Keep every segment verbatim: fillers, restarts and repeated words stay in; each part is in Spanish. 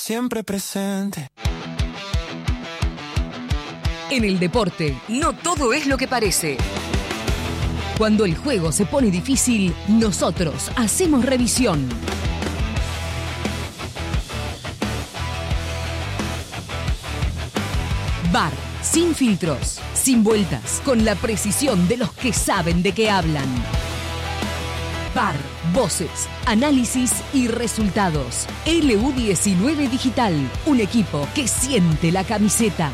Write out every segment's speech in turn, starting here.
siempre presente. En el deporte, no todo es lo que parece. Cuando el juego se pone difícil, nosotros hacemos revisión. V A R, sin filtros, sin vueltas, con la precisión de los que saben de qué hablan. V A R, voces, análisis y resultados. L U diecinueve Digital, un equipo que siente la camiseta.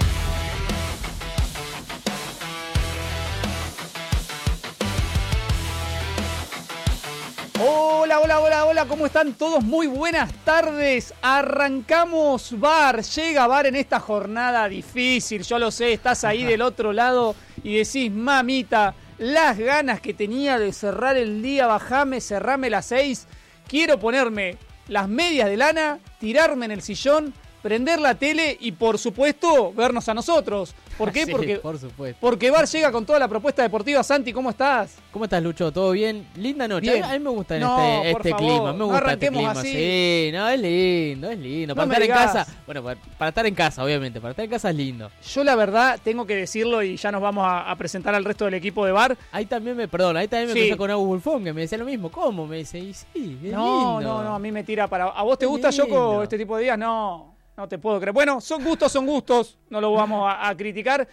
Hola, hola, hola, hola, ¿cómo están todos? Muy buenas tardes. Arrancamos V A R, llega V A R en esta jornada difícil, yo lo sé, estás ahí del otro lado y decís, mamita, las ganas que tenía de cerrar el día, bajame, cerrame las seis, quiero ponerme las medias de lana, tirarme en el sillón, prender la tele y por supuesto vernos a nosotros. ¿Por qué? Sí, porque, por supuesto. porque V A R llega con toda la propuesta deportiva. Santi, ¿cómo estás? ¿Cómo estás, Lucho? ¿Todo bien? Linda noche. Bien. A mí me gusta en No, este, por este favor, clima. Me no gusta este arranquemos clima. así. Sí, no, es lindo, es lindo. No Para me estar en digas. casa. Bueno, para, para estar en casa, obviamente. Para estar en casa es lindo. Yo la verdad tengo que decirlo y ya nos vamos a, a presentar al resto del equipo de V A R. Ahí también me, perdón, ahí también me Sí. puse con Agus Bulfón, que me decía lo mismo. ¿Cómo? Me dice, y sí, es No, lindo. no, no, a mí me tira para... ¿A vos te Es gusta, lindo. Yoko, este tipo de días? No, no te puedo creer. Bueno, son gustos, son gustos, no lo vamos a, a criticar.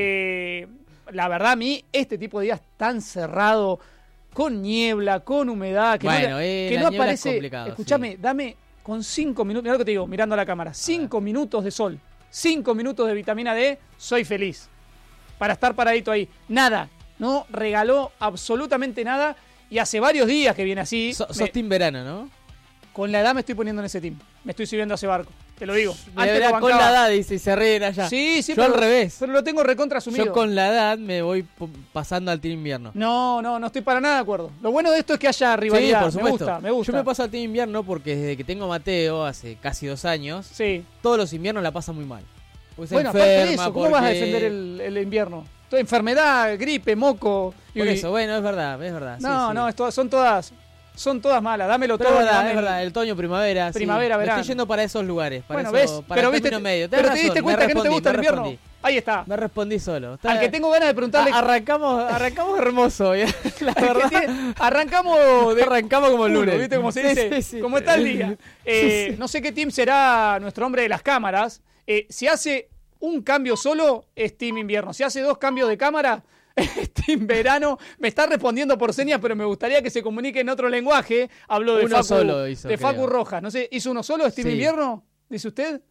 Eh, la verdad, a mí, este tipo de días tan cerrado, con niebla, con humedad, que Bueno, no, eh, que la no niebla es aparece... complicado, Escuchame, sí. dame con cinco minutos, mirá lo que te digo, mirando a la cámara, cinco minutos de sol, cinco minutos de vitamina D, soy feliz. Para estar paradito ahí. Nada, no regaló absolutamente nada y hace varios días que viene así. So- Me- sos team verano, ¿no? Con la edad me estoy poniendo en ese team. Me estoy subiendo a ese barco. Te lo digo. Me Antes verá lo con bancaba. la edad, dice, y se ríen allá. Sí, sí, Yo pero, al revés. pero lo tengo recontra asumido. Yo con la edad me voy p- pasando al team invierno. No, no, no estoy para nada de acuerdo. Lo bueno de esto es que haya Sí, rivalidad. por supuesto. Me gusta, me gusta. Yo me paso al team invierno porque desde que tengo a Mateo, hace casi dos años, Sí. todos los inviernos la pasa muy mal. Porque se Bueno, aparte de enferma, eso, ¿cómo vas a porque- defender el, el invierno? Toda enfermedad, gripe, moco. y- Por eso, bueno, es verdad, es verdad. sí, No, sí. no, es to- son todas son todas malas. Dámelo Pero todo. es verdad, dame es el- verdad, el otoño, primavera. Primavera, sí. Me verano. estoy yendo para esos lugares. Para Bueno, eso, ves, para pero el viste, término medio. pero Tenés te diste razón, cuenta me que no te respondí, gusta el me invierno. respondí. Ahí está. Me respondí solo. Está- Al que tengo ganas de preguntarle. A- arrancamos, arrancamos hermoso. ¿eh? La al que verdad. tiene- arrancamos de Arrancamos como el culo, lunes. ¿viste cómo se Sí, dice? sí, sí. Como está el día. Eh, No sé qué team será nuestro hombre de las cámaras. Eh, si hace un cambio solo, es team invierno. Si hace dos cambios de cámara, es team verano. Me está respondiendo por señas, pero me gustaría que se comunique en otro lenguaje. Hablo de Uno Facu, solo hizo, de Facu creo. Rojas. No sé, ¿hizo uno solo? ¿Es team Sí. invierno? ¿Dice usted?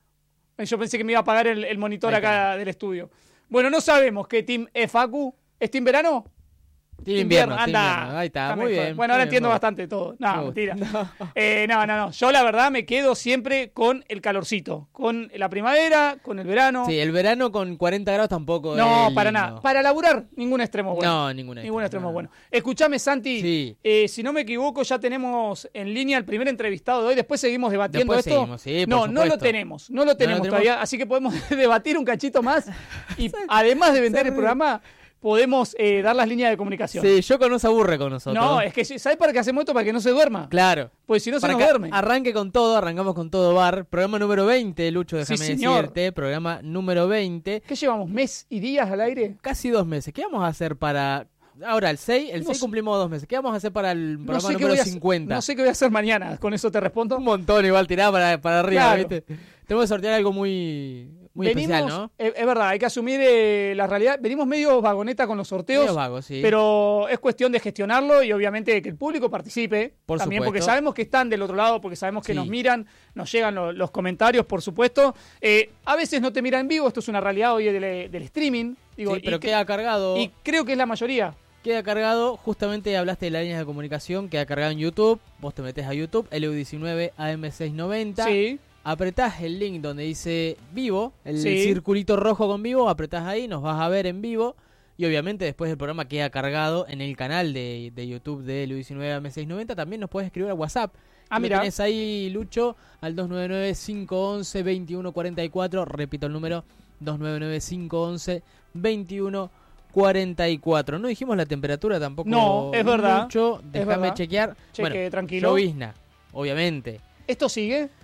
Eh, Yo pensé que me iba a apagar el, el monitor Ahí acá está. del estudio. Bueno, no sabemos qué team es Facu. ¿Es team verano? Team invierno, team anda. invierno. Ahí está, Está muy mejor. bien. Bueno, ahora muy bien, entiendo muy bastante todo. No, Me gusta. mentira. No. Eh, no, no, no. Yo la verdad me quedo siempre con el calorcito. Con la primavera, con el verano. Sí, el verano con cuarenta grados tampoco No, es para lindo. nada. Para laburar, ningún extremo es bueno. No, ningún Ningún extremo extremo, es no. bueno. Escuchame, Santi. Sí. eh, si no me equivoco, ya tenemos en línea el primer entrevistado de hoy. Después seguimos debatiendo Después esto. seguimos, sí, por no, no lo supuesto. tenemos. No lo tenemos tenemos? todavía. Así que podemos debatir un cachito más. Y además de vender el programa, podemos eh, dar las líneas de comunicación. Sí, Yoko no se aburre con nosotros. No, es que, ¿sabes para qué hacemos esto? Para que no se duerma. Claro. Pues si no se Para nos que duerme. arranque con todo, arrancamos con todo V A R. Programa número veinte, Lucho, Sí, déjame señor. decirte. Programa número veinte. ¿Qué llevamos? ¿Mes y días al aire? Casi dos meses. ¿Qué vamos a hacer para...? Ahora, el seis, el No seis sé. cumplimos dos meses. ¿Qué vamos a hacer para el No programa sé, qué número voy a hacer- cincuenta? no sé qué voy a hacer mañana. Con eso te respondo. Un montón igual tirado para, para arriba, Claro. ¿viste? Tenemos que sortear algo muy, muy Venimos, especial, ¿no? Es, es verdad, hay que asumir eh, la realidad. Venimos medio vagoneta con los sorteos. Medio vago, sí. Pero es cuestión de gestionarlo y obviamente que el público participe. Por también supuesto. porque sabemos que están del otro lado, porque sabemos que Sí. nos miran, nos llegan lo- los comentarios, por supuesto. Eh, a veces no te miran en vivo, esto es una realidad hoy del, del streaming. Digo, Sí, pero y, que- queda cargado... y creo que es la mayoría. Queda cargado, justamente hablaste de las líneas de comunicación, queda cargado en YouTube, vos te metés a YouTube, L U diecinueve A M seiscientos noventa, Sí. apretás el link donde dice vivo, el Sí. circulito rojo con vivo, apretás ahí, nos vas a ver en vivo, y obviamente después el programa queda cargado en el canal de, de YouTube de L U diecinueve A M seiscientos noventa, también nos puedes escribir al WhatsApp. Ah, Lo mira. tenés ahí, Lucho, al dos nueve nueve, cinco once, veintiuno cuarenta y cuatro, repito el número, dos nueve nueve, cinco once, veintiuno cuarenta y cuatro. No dijimos la temperatura tampoco. No, es verdad, Mucho. es Déjame verdad. chequear. Cheque, bueno, tranquilo. llovizna, obviamente. ¿Esto sigue?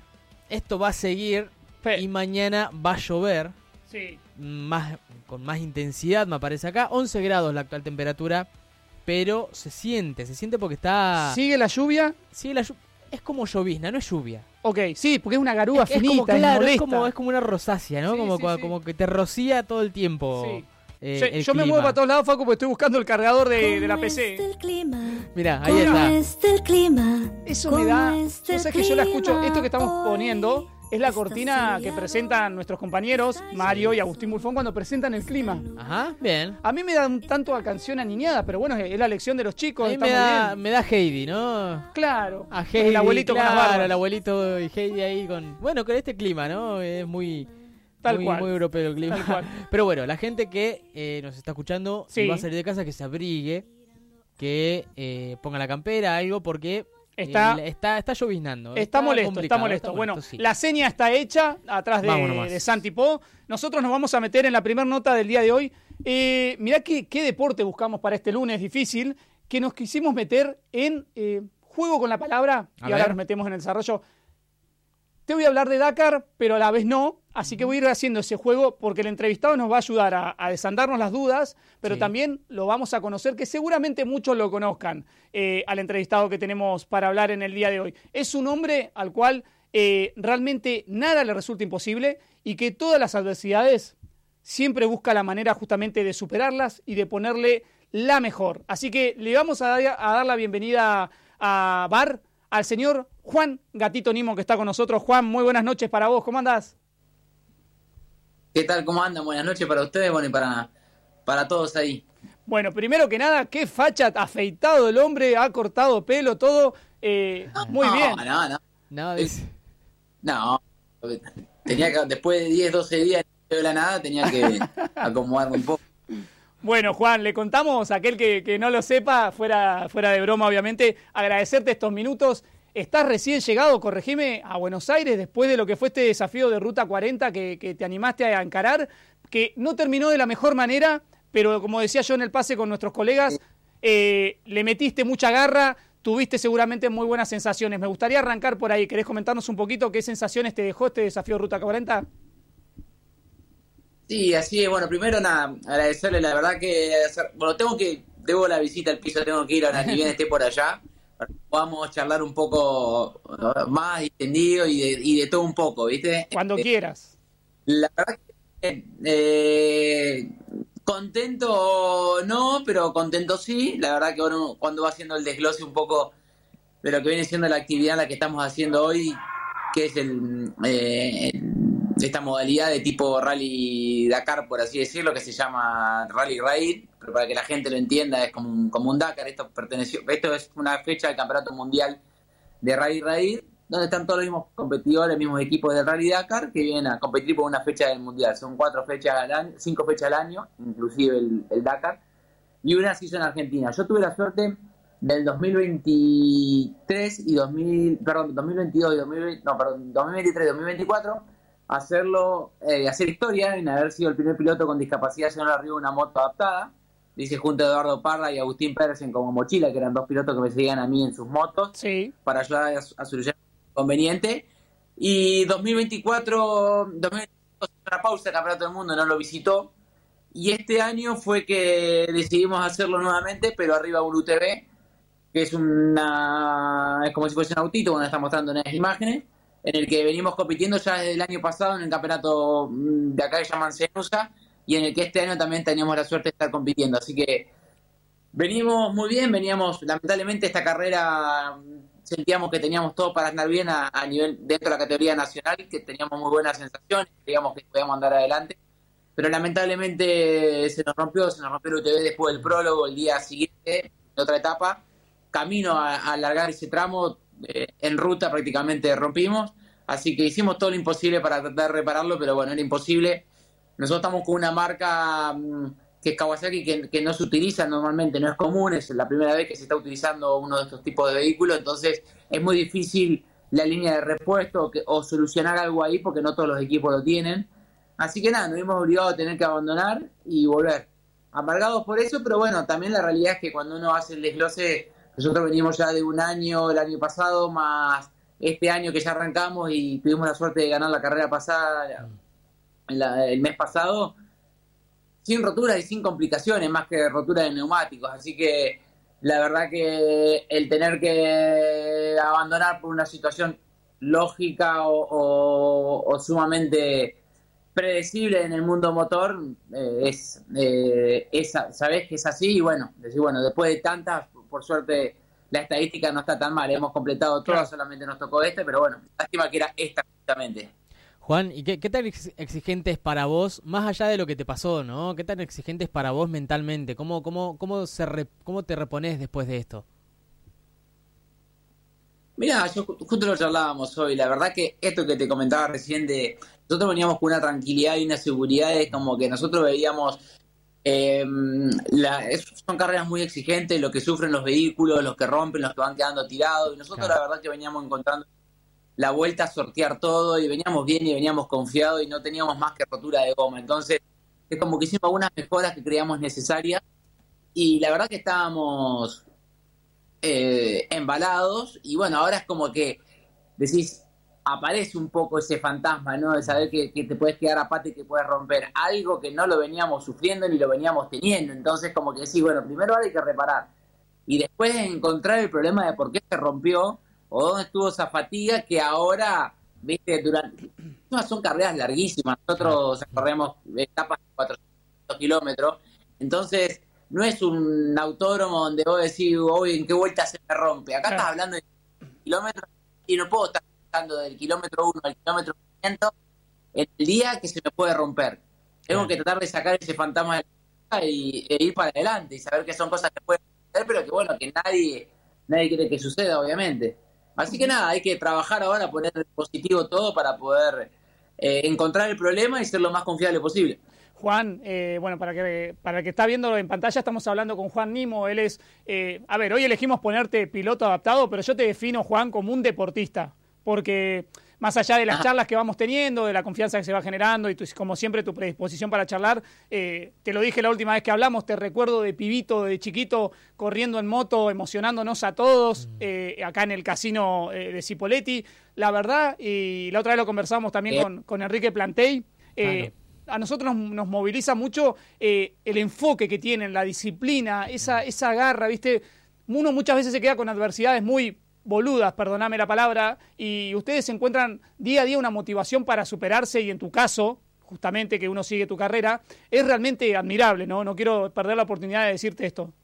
esto va a seguir Fe. y mañana va a llover. Sí. Más, con más intensidad, me aparece acá. once grados la actual temperatura, pero se siente, se siente porque está... ¿Sigue la lluvia? Sigue la llu- es como llovizna, no es lluvia. Ok, sí, porque es una garúa Es, es finita, como, claro, es es molesta. como, es como una rosácea, ¿no? Sí, como, sí, como, sí. como que te rocía todo el tiempo. Sí. eh, Yo, el yo me clima. muevo para todos lados, Facu, porque estoy buscando el cargador de, de la P C. Mirá, ahí está. ¿Cómo está el clima? Eso me da... Yo sé que yo la escucho, esto que estamos poniendo es la cortina que presentan nuestros compañeros, Mario y Agustín Bulfón, cuando presentan el clima. Ajá, bien. A mí me da un tanto a canción aniñada, pero bueno, es la lección de los chicos, A mí está me muy da, bien. me da Heidi, ¿no? Claro, A Heidi, el abuelito claro, con las barbas. el abuelito y Heidi ahí con... Bueno, con este clima, ¿no? Es muy... Tal muy, cual. muy europeo el clima. Tal cual. Pero bueno, la gente que eh, nos está escuchando Sí. y va a salir de casa, que se abrigue, que eh, ponga la campera, algo, porque Está- eh, está, está lloviznando. Está molesto, está complicado, molesto. Bueno, sí. la seña está hecha atrás de, Vamos nomás. de Santi Po. Nosotros nos vamos a meter en la primera nota del día de hoy. Eh, mirá qué, qué deporte buscamos para este lunes difícil, que nos quisimos meter en eh, juego con la palabra, A y ahora ver. nos metemos en el desarrollo. Te voy a hablar de Dakar, pero a la vez no, así que voy a ir haciendo ese juego porque el entrevistado nos va a ayudar a, a desandarnos las dudas, pero Sí. también lo vamos a conocer, que seguramente muchos lo conozcan, eh, al entrevistado que tenemos para hablar en el día de hoy. Es un hombre al cual eh, realmente nada le resulta imposible y que todas las adversidades siempre busca la manera justamente de superarlas y de ponerle la mejor. Así que le vamos a dar, a dar la bienvenida a Bar, al señor Juan Gatito Nimo, que está con nosotros. Juan, muy buenas noches para vos, ¿cómo andás? ¿Qué tal? ¿Cómo andan? Buenas noches para ustedes, bueno, y para, para todos ahí. Bueno, primero que nada, qué facha, afeitado el hombre, ha cortado pelo, todo, eh, muy no, bien. No, no, No, dice- no. Tenía que, después de diez, doce días de la nada, tenía que acomodarme un poco. Bueno, Juan, le contamos a aquel que, que no lo sepa, fuera, fuera de broma, obviamente, agradecerte estos minutos. Estás recién llegado, corregime, a Buenos Aires después de lo que fue este desafío de Ruta cuarenta que, que te animaste a encarar, que no terminó de la mejor manera, pero como decía yo en el pase con nuestros colegas, eh, le metiste mucha garra, tuviste seguramente muy buenas sensaciones. Me gustaría arrancar por ahí. ¿Querés comentarnos un poquito qué sensaciones te dejó este desafío de Ruta cuarenta? Sí, así es. Bueno, primero nada, agradecerle, la verdad que... hacer- bueno, tengo que... Debo la visita al piso, tengo que ir ahora, ni bien esté por allá, para que podamos charlar un poco uh, más distendido y de, y de todo un poco, ¿viste? Cuando Eh, quieras. La verdad que eh, contento no, pero contento sí. La verdad que bueno, cuando va haciendo el desglose un poco de lo que viene siendo la actividad la que estamos haciendo hoy, que es el, eh, el- esta modalidad de tipo Rally Dakar, por así decirlo, que se llama Rally Raid, pero para que la gente lo entienda es como un, como un Dakar. Esto perteneció, esto es una fecha del Campeonato Mundial de Rally Raid, donde están todos los mismos competidores, los mismos equipos del Rally Dakar que vienen a competir por una fecha del Mundial. Son cuatro fechas al año, cinco fechas al año, inclusive el, el Dakar, y una sí son en Argentina. Yo tuve la suerte del dos mil veintitrés y dos mil, perdón, dos mil veintidós y dos mil veinte, no, perdón, dos mil veintitrés y dos mil veinticuatro, hacerlo, eh, hacer historia en haber sido el primer piloto con discapacidad lleno arriba de una moto adaptada. Dice junto a Eduardo Parra y Agustín Pérez como mochila, que eran dos pilotos que me seguían a mí en sus motos Sí. para ayudar a, a solucionar el inconveniente. Y dos mil veinticuatro, dos mil veintidós, una pausa del Campeonato del Mundo, no lo visitó. Y este año fue que decidimos hacerlo nuevamente, pero arriba de un U T V, que es una es como si fuese un autito, como nos está mostrando en las imágenes, en el que venimos compitiendo ya desde el año pasado en el campeonato mm, de acá que llaman Cenusa, y en el que este año también teníamos la suerte de estar compitiendo. Así que venimos muy bien, veníamos, lamentablemente esta carrera sentíamos que teníamos todo para andar bien a, a nivel dentro de la categoría nacional, que teníamos muy buenas sensaciones, digamos que podíamos andar adelante, pero lamentablemente se nos rompió, se nos rompió el U T V después del prólogo, el día siguiente, de otra etapa, camino a, a alargar ese tramo, eh, en ruta prácticamente rompimos, así que hicimos todo lo imposible para tratar de repararlo, pero bueno, era imposible. Nosotros estamos con una marca mmm, que es Kawasaki, que, que no se utiliza normalmente, no es común, es la primera vez que se está utilizando uno de estos tipos de vehículos, entonces es muy difícil la línea de repuesto que, o solucionar algo ahí, porque no todos los equipos lo tienen. Así que nada, nos vimos obligados a tener que abandonar y volver. Amargados por eso, pero bueno, también la realidad es que cuando uno hace el desglose, nosotros venimos ya de un año, el año pasado, más este año que ya arrancamos y tuvimos la suerte de ganar la carrera pasada, la, el mes pasado, sin roturas y sin complicaciones, más que rotura de neumáticos. Así que la verdad que el tener que abandonar por una situación lógica o, o, o sumamente predecible en el mundo motor, eh, es, eh, es, sabés que es así, y bueno, decir, bueno, después de tantas, por suerte la estadística no está tan mal, hemos completado todas, claro. Solamente nos tocó este, pero bueno, lástima que era esta justamente. Juan, ¿y qué, qué tan exigente es para vos, más allá de lo que te pasó, ¿no? ¿Qué tan exigente es para vos mentalmente? ¿Cómo, cómo, cómo, se re, cómo te reponés después de esto? Mirá, yo justo lo charlábamos hoy, la verdad que esto que te comentaba recién de... Nosotros veníamos con una tranquilidad y una seguridad, es como que nosotros veíamos... Eh, la, es, son carreras muy exigentes, lo que sufren los vehículos, los que rompen, los que van quedando tirados, y nosotros claro. La verdad que veníamos encontrando la vuelta a sortear todo, y veníamos bien y veníamos confiados, y no teníamos más que rotura de goma. Entonces, es como que hicimos algunas mejoras que creíamos necesarias, y la verdad que estábamos eh, embalados, y bueno, ahora es como que decís, aparece un poco ese fantasma, ¿no? De saber que, que te puedes quedar a pata y que puedes romper algo que no lo veníamos sufriendo ni lo veníamos teniendo. Entonces, como que decís, bueno, primero hay que reparar, y después encontrar el problema de por qué se rompió, o dónde estuvo esa fatiga que ahora, viste, durante... No, son carreras larguísimas, nosotros corremos etapas de cuatrocientos kilómetros, entonces no es un autódromo donde vos decís, hoy en qué vuelta se me rompe. Acá estás hablando de kilómetros y no puedo estar hablando del kilómetro uno al kilómetro quinientos en el día que se me puede romper. Tengo que tratar de sacar ese fantasma de la y, e ir para adelante y saber que son cosas que pueden suceder, pero que bueno, que nadie, nadie quiere que suceda, obviamente. Así que nada, hay que trabajar ahora, poner positivo todo para poder eh, encontrar el problema y ser lo más confiable posible. Juan, eh, bueno, para que para el que está viendo en pantalla, estamos hablando con Juan Nimo. Él es, eh, a ver, hoy elegimos ponerte piloto adaptado, pero yo te defino, Juan, como un deportista, porque más allá de las Ajá. charlas que vamos teniendo, de la confianza que se va generando y tu, como siempre tu predisposición para charlar, eh, te lo dije la última vez que hablamos, te recuerdo de pibito, de chiquito, corriendo en moto, emocionándonos a todos, mm. eh, acá en el casino eh, de Cipolletti. La verdad, y la otra vez lo conversamos también eh. con, con Enrique Plantey, eh, claro. A nosotros nos, nos moviliza mucho eh, el enfoque que tienen, la disciplina, esa, esa garra, ¿viste? Uno muchas veces se queda con adversidades muy boludas, perdóname la palabra, y ustedes encuentran día a día una motivación para superarse, y en tu caso, justamente que uno sigue tu carrera, es realmente admirable, ¿no? No quiero perder la oportunidad de decirte esto.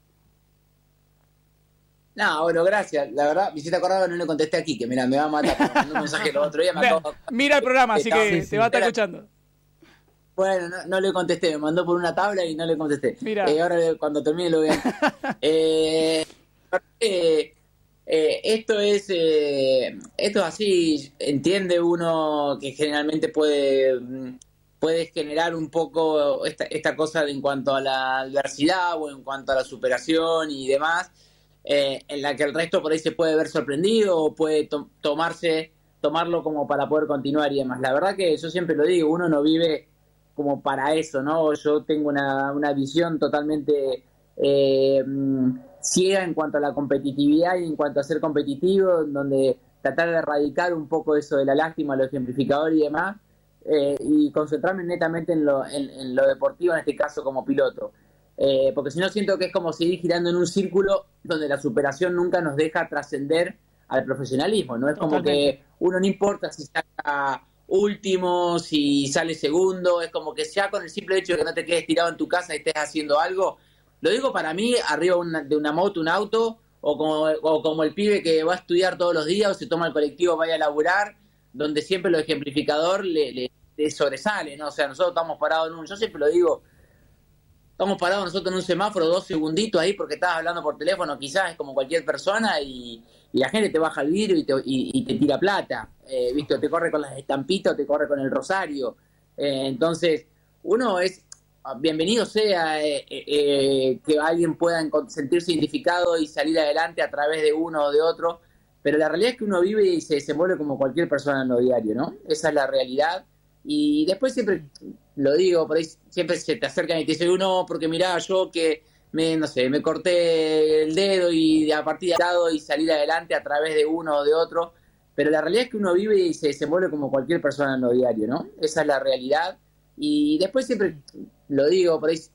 No, bueno, gracias. La verdad, me hiciste acordar que no le contesté aquí, que mira, me va a matar. Me mandó un mensaje el otro día. Me acabo... Mira el programa, así que sí, sí. te va a estar Era... escuchando. Bueno, no, no le contesté, me mandó por una tabla y no le contesté. Mira. Eh, ahora cuando termine lo voy a... eh, eh, eh, esto es eh, esto es así, entiende uno que generalmente puede puede generar un poco esta, esta cosa de, en cuanto a la adversidad o en cuanto a la superación y demás, eh, en la que el resto por ahí se puede ver sorprendido o puede to- tomarse tomarlo como para poder continuar y demás. La verdad que yo siempre lo digo, uno no vive como para eso, ¿no? Yo tengo una, una visión totalmente eh, ciega en cuanto a la competitividad y en cuanto a ser competitivo, donde tratar de erradicar un poco eso de la lástima, lo ejemplificador y demás, eh, y concentrarme netamente en lo, en, en lo deportivo, en este caso como piloto. Eh, porque si no siento que es como seguir girando en un círculo donde la superación nunca nos deja trascender al profesionalismo, ¿no? Es como Totalmente. Que uno no importa si saca último, si sale segundo, es como que ya con el simple hecho de que no te quedes tirado en tu casa y estés haciendo algo, lo digo para mí, arriba una, de una moto, un auto, o como, o como el pibe que va a estudiar todos los días o se toma el colectivo, vaya a laburar, donde siempre lo ejemplificador le, le, le sobresale, ¿no? O sea, nosotros estamos parados en un, yo siempre lo digo, estamos parados nosotros en un semáforo dos segunditos ahí porque estás hablando por teléfono, quizás es como cualquier persona y, y la gente te baja el vidrio y te, y, y te tira plata, eh, ¿viste? O te corre con las estampitas o te corre con el rosario. Eh, entonces, uno es, bienvenido sea eh, eh, que alguien pueda sentirse identificado y salir adelante a través de uno o de otro, pero la realidad es que uno vive y se desenvuelve como cualquier persona en lo diario, ¿no? Esa es la realidad. Y después siempre lo digo, por ahí siempre se te acercan y te dicen, uno, porque mirá, yo que me, no sé, me corté el dedo y a partir de lado y salir adelante a través de uno o de otro, pero la realidad es que uno vive y se desenvuelve como cualquier persona en lo diario, ¿no? Esa es la realidad. Y después siempre lo digo, por ahí